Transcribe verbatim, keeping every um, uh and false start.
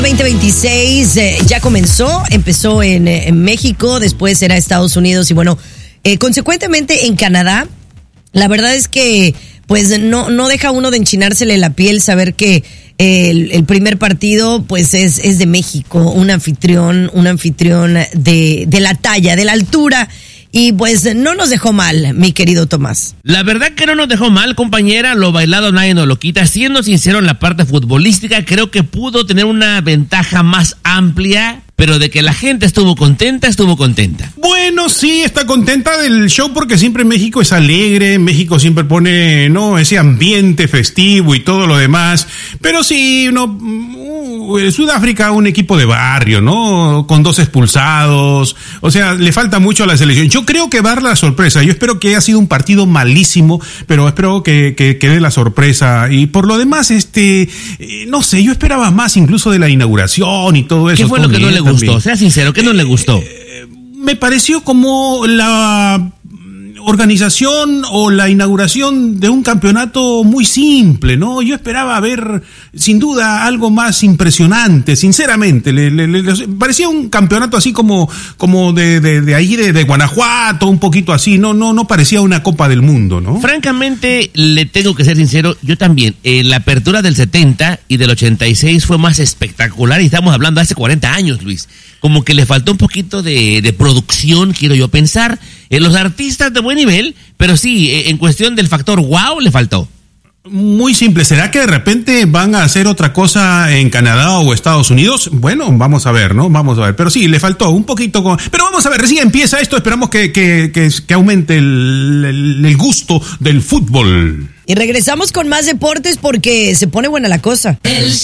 veinte veintiséis eh, ya comenzó, empezó en, eh, en México, después será Estados Unidos y bueno, eh, consecuentemente en Canadá. La verdad es que pues no, no deja uno de enchinársele la piel saber que eh, el, el primer partido pues es, es de México, un anfitrión, un anfitrión de, de la talla, de la altura. Y pues no nos dejó mal, mi querido Tomás. La verdad que no nos dejó mal, compañera. Lo bailado nadie nos lo quita. Siendo sincero, en la parte futbolística creo que pudo tener una ventaja más amplia, pero de que la gente estuvo contenta, estuvo contenta. Bueno, sí, está contenta del show porque siempre México es alegre, México siempre pone, ¿no?, ese ambiente festivo y todo lo demás. Pero sí, no, uh, Sudáfrica, un equipo de barrio, ¿no?, con dos expulsados. O sea, le falta mucho a la selección. Yo creo que va a dar la sorpresa. Yo espero que haya sido un partido malísimo, pero espero que, que, que dé la sorpresa. Y por lo demás, este, eh, no sé, yo esperaba más incluso de la inauguración y todo eso. ¿Qué fue lo que no le gustó? También. Sea sincero, ¿qué no le gustó? Eh, me pareció como la organización o la inauguración de un campeonato muy simple, ¿no? Yo esperaba ver, sin duda, algo más impresionante, sinceramente. Le, le, le, parecía un campeonato así como, como de, de, de ahí, de, de Guanajuato, un poquito así. No, no, no parecía una Copa del Mundo, ¿no? Francamente, le tengo que ser sincero, yo también. Eh, la apertura del setenta y del ochenta y seis fue más espectacular y estamos hablando de hace cuarenta años, Luis. Como que le faltó un poquito de, de producción, quiero yo pensar. Eh, los artistas de buen nivel, pero sí, eh, en cuestión del factor wow, le faltó. Muy simple. ¿Será que de repente van a hacer otra cosa en Canadá o Estados Unidos? Bueno, vamos a ver, ¿no? Vamos a ver. Pero sí, le faltó un poquito. Con... Pero vamos a ver, recién empieza esto. Esperamos que, que, que, que aumente el, el, el gusto del fútbol. Y regresamos con más deportes porque se pone buena la cosa. El